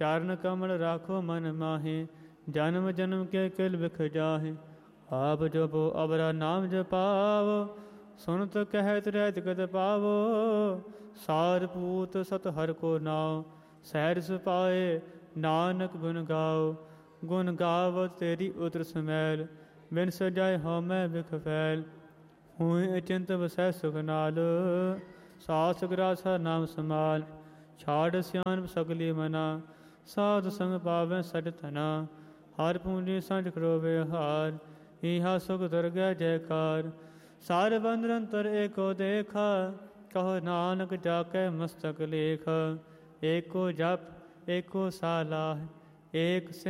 चरण कमल राखो मन माहे, जन्म जन्म के किल बिख जाहे। आप जपो अबरा नाम जपावो, सुनत कहत रहत गत पावो। सार पूत सत हर को नाव, सहर सुपाए नानक गुण गाओ। गुण गावत तेरी उतर समैल, बिन सजाए हो मैं बिख फैल। हुए अचिंत वसै सुख नाल, सास ग्रासा नाम समाल। छाड़ सियान सगली मना, साध संग पावै सज तना। हर पूंजी संज करो व्यवहार, इहा सुख दरगह जयकार। सार बंदरंतर एको देखा, कहो नानक जाकै मस्तक लेखा। एको जप एको सालाह, एक